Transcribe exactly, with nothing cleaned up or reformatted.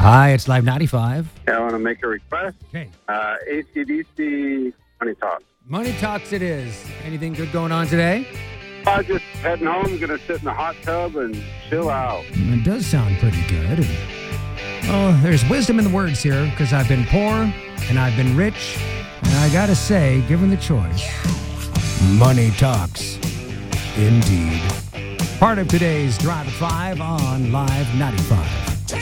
Hi, it's Live ninety-five. Yeah, I want to make a request. Okay. Uh, A C D C Money Talk. Money Talks it is. Anything good going on today? I'm just heading home, going to sit in the hot tub and chill out. It does sound pretty good. And, oh, there's wisdom in the words here, because I've been poor and I've been rich. And I got to say, given the choice, Money Talks, indeed. Part of today's Drive at five on Live ninety-five.